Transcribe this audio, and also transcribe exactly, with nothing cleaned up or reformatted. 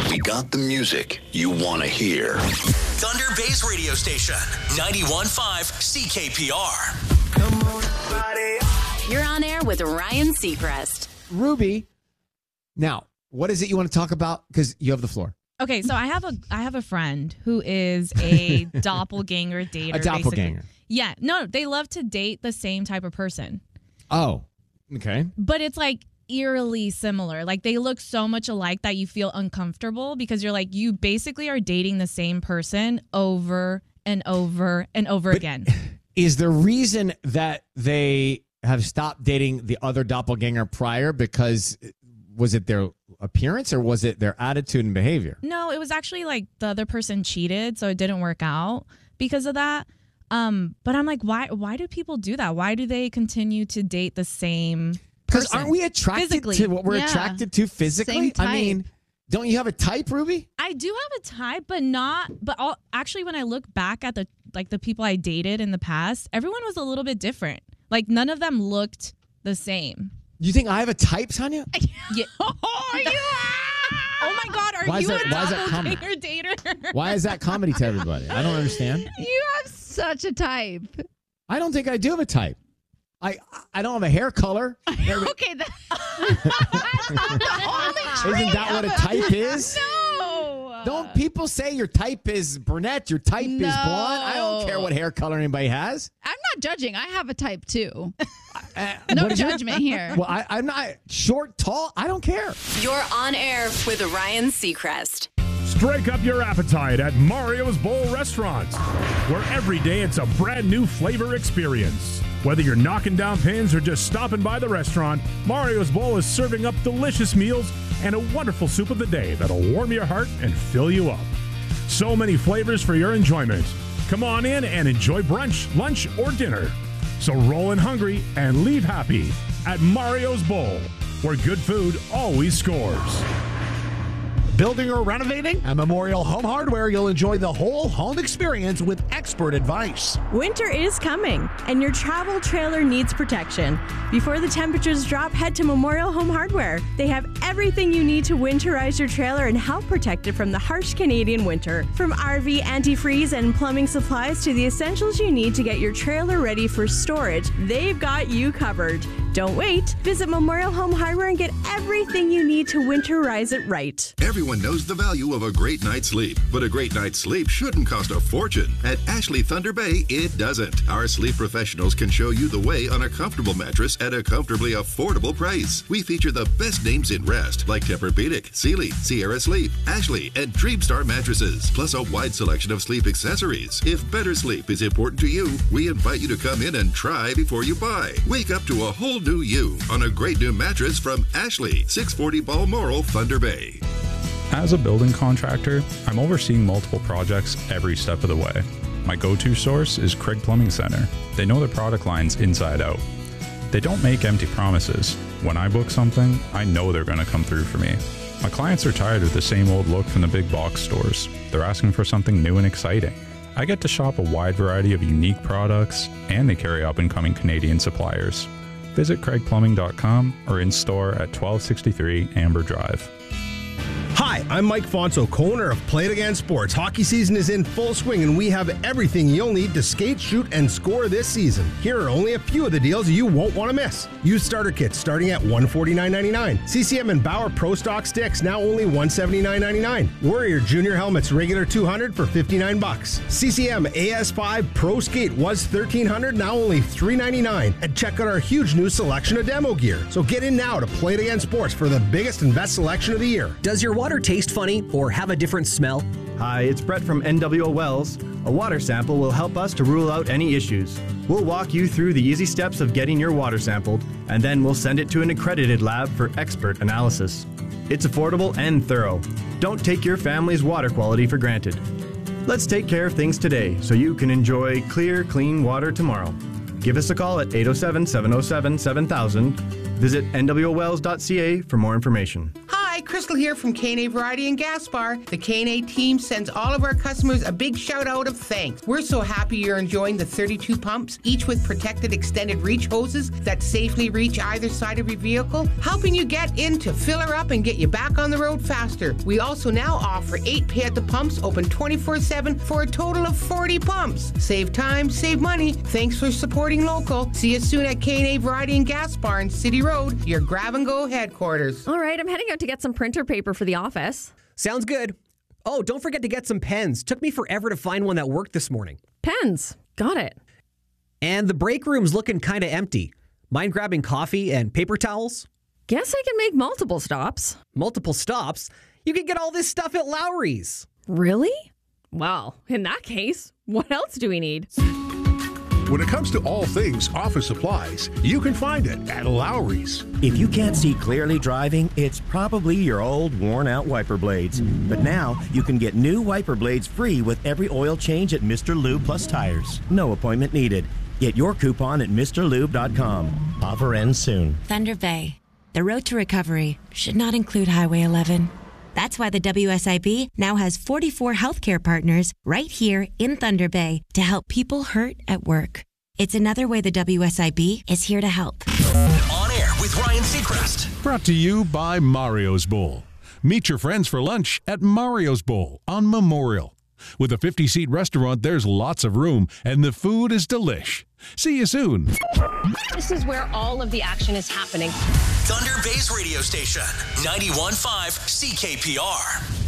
We got the music you want to hear. Thunder Bay's radio station, ninety-one point five C K P R. Come on, buddy. You're on air with Ryan Seacrest. Ruby, now, what is it you want to talk about? Because you have the floor. Okay, so I have a I have a friend who is a doppelganger dater. A doppelganger. Basically. Yeah, no, they love to date the same type of person. Oh, okay. But it's like eerily similar. Like they look so much alike that you feel uncomfortable because you're like, you basically are dating the same person over and over and over but again. Is the reason that they have stopped dating the other doppelganger prior because was it their appearance or was it their attitude and behavior? No, it was actually like the other person cheated, so it didn't work out because of that. Um, but I'm like, why why do people do that? Why do they continue to date the same person? Because aren't we attracted physically to what we're Yeah. attracted to physically? Same type. I mean, don't you have a type, Ruby? I do have a type, but not. But all, actually, when I look back at the like the people I dated in the past, everyone was a little bit different. Like none of them looked the same. You think I have a type, Sonia? Yeah. Oh, you Oh my God, are Why is you that- a why is that common? doppelganger dater? Why is that comedy to everybody? I don't understand. You have such a type. I don't think I do have a type. I I don't have a hair color. Okay, that, that's not the only trait Isn't that what a of type is? No. Don't people say your type is brunette, your type is blonde? I don't care what hair color anybody has. I'm not judging. I have a type too. Uh, No what is your- judgment here. Well, I, I'm not short, tall. I don't care. You're on air with Ryan Seacrest. Strike up your appetite at Mario's Bowl Restaurant, where every day it's a brand new flavor experience. Whether you're knocking down pins or just stopping by the restaurant, Mario's Bowl is serving up delicious meals and a wonderful soup of the day that'll warm your heart and fill you up. So many flavors for your enjoyment. Come on in and enjoy brunch, lunch, or dinner. So roll in hungry and leave happy at Mario's Bowl, where good food always scores. Building or renovating? At Memorial Home Hardware, you'll enjoy the whole home experience with expert advice. Winter is coming, and your travel trailer needs protection. Before the temperatures drop, head to Memorial Home Hardware. They have everything you need to winterize your trailer and help protect it from the harsh Canadian winter. From R V antifreeze and plumbing supplies to the essentials you need to get your trailer ready for storage, they've got you covered. Don't wait. Visit Memorial Home Hardware and get everything you need to winterize it right. Everyone knows the value of a great night's sleep, but a great night's sleep shouldn't cost a fortune. At Ashley Thunder Bay, it doesn't. Our sleep professionals can show you the way on a comfortable mattress at a comfortably affordable price. We feature the best names in rest, like Tempur-Pedic, Sealy, Sierra Sleep, Ashley, and Dreamstar mattresses, plus a wide selection of sleep accessories. If better sleep is important to you, we invite you to come in and try before you buy. Wake up to a whole new you on a great new mattress from Ashley, six forty Balmoral, Thunder Bay. As a building contractor, I'm overseeing multiple projects every step of the way. My go-to source is Craig Plumbing Center. They know their product lines inside out. They don't make empty promises. When I book something, I know they're going to come through for me. My clients are tired of the same old look from the big box stores. They're asking for something new and exciting. I get to shop a wide variety of unique products, and they carry up-and-coming Canadian suppliers. Visit craig plumbing dot com or in store at twelve sixty-three Amber Drive. Hi, I'm Mike Fonso, co-owner of Play It Again Sports. Hockey season is in full swing, and we have everything you'll need to skate, shoot, and score this season. Here are only a few of the deals you won't want to miss. Used starter kits starting at one hundred forty-nine dollars and ninety-nine cents. C C M and Bauer Pro Stock sticks now only one hundred seventy-nine dollars and ninety-nine cents. Warrior Junior helmets regular two hundred dollars for fifty-nine bucks. C C M A S five Pro Skate was thirteen hundred dollars, now only three hundred ninety-nine dollars. And check out our huge new selection of demo gear. So get in now to Play It Again Sports for the biggest and best selection of the year. Does your water taste funny or have a different smell? Hi, it's Brett from N W O Wells. A water sample will help us to rule out any issues. We'll walk you through the easy steps of getting your water sampled, and then we'll send it to an accredited lab for expert analysis. It's affordable and thorough. Don't take your family's water quality for granted. Let's take care of things today so you can enjoy clear, clean water tomorrow. Give us a call at eight oh seven, seven oh seven, seven thousand. Visit N W O wells dot C A for more information. Hi, Crystal here from K and A Variety and Gas Bar. The K and A team sends all of our customers a big shout out of thanks. We're so happy you're enjoying the thirty-two pumps, each with protected extended reach hoses that safely reach either side of your vehicle, helping you get in to fill her up and get you back on the road faster. We also now offer eight pay at the pumps, open twenty-four seven for a total of forty pumps. Save time, save money. Thanks for supporting local. See you soon at K and A Variety and Gas Bar in City Road, your grab-and-go headquarters. All right, I'm heading out to get some printer paper for the office. Sounds good. Oh, don't forget to get some pens. Took me forever to find one that worked this morning. Pens. Got it. And the break room's looking kind of empty. Mind grabbing coffee and paper towels? Guess I can make multiple stops. Multiple stops? You can get all this stuff at Lowry's. Really? Well, in that case, what else do we need? When it comes to all things office supplies, you can find it at Lowry's. If you can't see clearly driving, it's probably your old worn-out wiper blades. But now you can get new wiper blades free with every oil change at Mister Lube Plus Tires. No appointment needed. Get your coupon at Mr Lube dot com. Offer ends soon. Thunder Bay. The road to recovery should not include Highway eleven. That's why the W S I B now has forty-four healthcare partners right here in Thunder Bay to help people hurt at work. It's another way the W S I B is here to help. On air with Ryan Seacrest. Brought to you by Mario's Bowl. Meet your friends for lunch at Mario's Bowl on Memorial. With a fifty-seat restaurant, there's lots of room, and the food is delish. See you soon. This is where all of the action is happening. Thunder Bay's radio station, ninety-one point five C K P R.